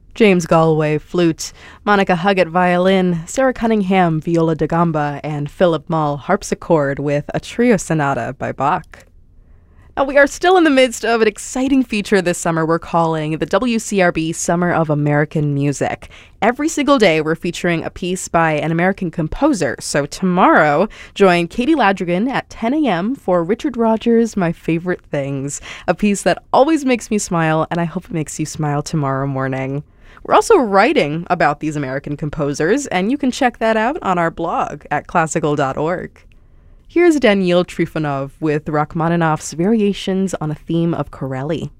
James Galway, flute, Monica Huggett, violin, Sarah Cunningham, viola da gamba, and Philip Mull, harpsichord with a trio sonata by Bach. Now, we are still in the midst of an exciting feature this summer we're calling the WCRB Summer of American Music. Every single day, we're featuring a piece by an American composer. So tomorrow, join Katie Ladrigan at 10 a.m. for Richard Rodgers' My Favorite Things, a piece that always makes me smile, and I hope it makes you smile tomorrow morning. We're also writing about these American composers, and you can check that out on our blog at classical.org. Here's Daniil Trifonov with Rachmaninoff's Variations on a Theme of Corelli.